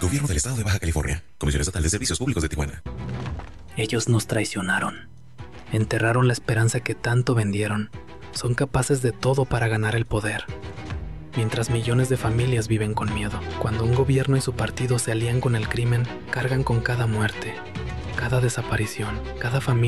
Gobierno del Estado de Baja California. Comisión Estatal de Servicios Públicos de Tijuana. Ellos nos traicionaron. Enterraron la esperanza que tanto vendieron. Son capaces de todo para ganar el poder. Mientras millones de familias viven con miedo. Cuando un gobierno y su partido se alían con el crimen, cargan con cada muerte, cada desaparición, cada familia.